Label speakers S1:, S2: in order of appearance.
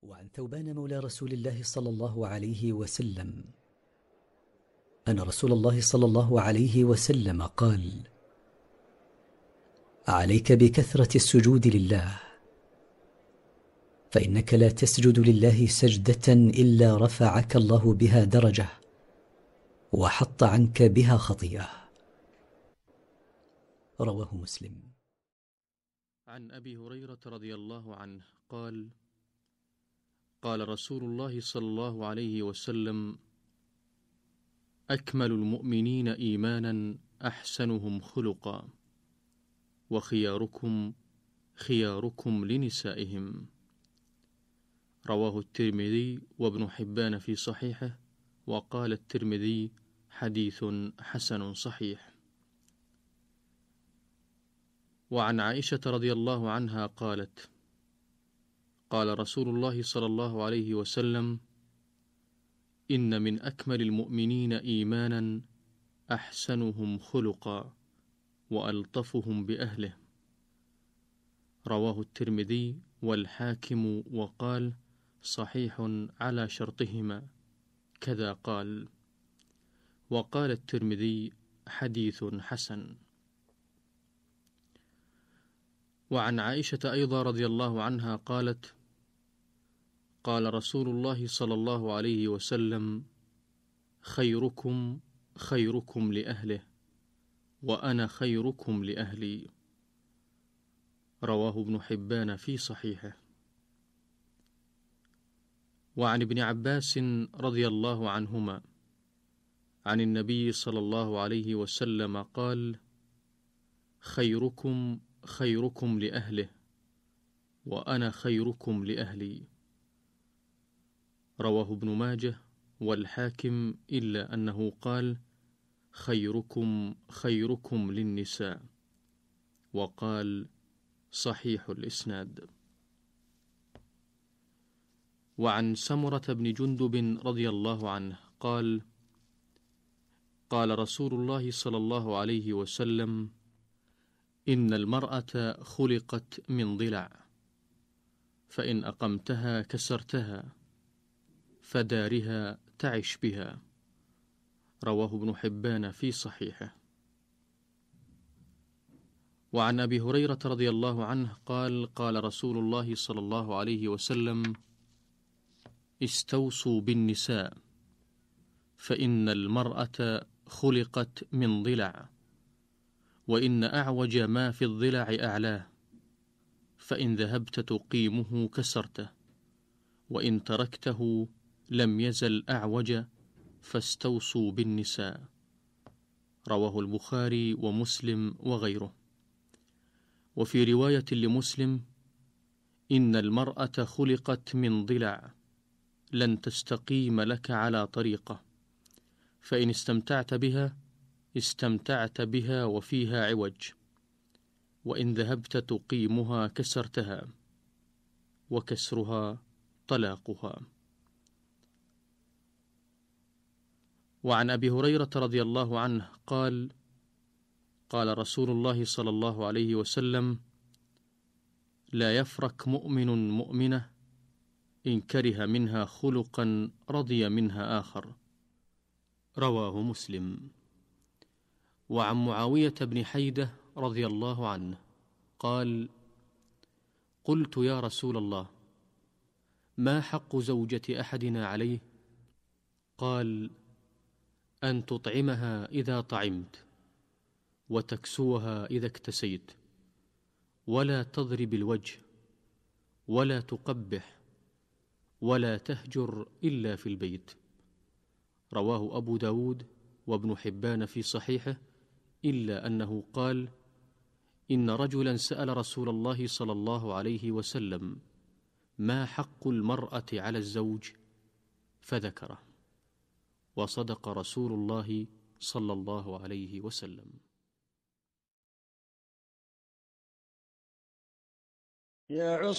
S1: وعن ثوبان مولى رسول الله صلى الله عليه وسلم أن رسول الله صلى الله عليه وسلم قال: عليك بكثرة السجود لله، فإنك لا تسجد لله سجدة إلا رفعك الله بها درجة وحط عنك بها خطيئة. رواه مسلم.
S2: عن أبي هريرة رضي الله عنه قال: قال رسول الله صلى الله عليه وسلم: أكمل المؤمنين إيمانا أحسنهم خلقا، وخياركم خياركم لنسائهم. رواه الترمذي وابن حبان في صحيحه، وقال الترمذي: حديث حسن صحيح. وعن عائشة رضي الله عنها قالت: قال رسول الله صلى الله عليه وسلم: إن من أكمل المؤمنين إيمانا أحسنهم خلقا وألطفهم بأهله. رواه الترمذي والحاكم، وقال: صحيح على شرطهما، كذا قال. وقال الترمذي: حديث حسن. وعن عائشة أيضا رضي الله عنها قالت: قال رسول الله صلى الله عليه وسلم: خيركم خيركم لأهله، وأنا خيركم لأهلي. رواه ابن حبان في صحيحه. وعن ابن عباس رضي الله عنهما عن النبي صلى الله عليه وسلم قال: خيركم خيركم لأهله، وأنا خيركم لأهلي. رواه ابن ماجه والحاكم، إلا أنه قال: خيركم خيركم للنساء، وقال: صحيح الإسناد. وعن سمرة بن جندب رضي الله عنه قال: قال رسول الله صلى الله عليه وسلم: إن المرأة خلقت من ضلع، فإن أقمتها كسرتها، فدارها تعش بها. رواه ابن حبان في صحيحه. وعن أبي هريرة رضي الله عنه قال: قال رسول الله صلى الله عليه وسلم: استوصوا بالنساء، فإن المرأة خلقت من ضلع، وإن أعوج ما في الضلع أعلاه، فإن ذهبت تقيمه كسرته، وإن تركته لم يزل أعوج، فاستوصوا بالنساء. رواه البخاري ومسلم وغيره. وفي رواية لمسلم: إن المرأة خلقت من ضلع، لن تستقيم لك على طريقة، فإن استمتعت بها استمتعت بها وفيها عوج، وإن ذهبت تقيمها كسرتها، وكسرها طلاقها. وعن أبي هريرة رضي الله عنه قال: قال رسول الله صلى الله عليه وسلم: لا يفرك مؤمن مؤمنة إن كره منها خلقا رضي منها آخر. رواه مسلم. وعن معاوية بن حيدة رضي الله عنه قال: قلت يا رسول الله، ما حق زوجة أحدنا عليه؟ قال: أن تطعمها إذا طعمت، وتكسوها إذا اكتسيت، ولا تضرب الوجه، ولا تقبح، ولا تهجر إلا في البيت. رواه أبو داود وابن حبان في صحيحه، إلا أنه قال: إن رجلا سأل رسول الله صلى الله عليه وسلم: ما حق المرأة على الزوج؟ فذكره، وصدق رسول الله صلى الله عليه وسلم.
S3: يا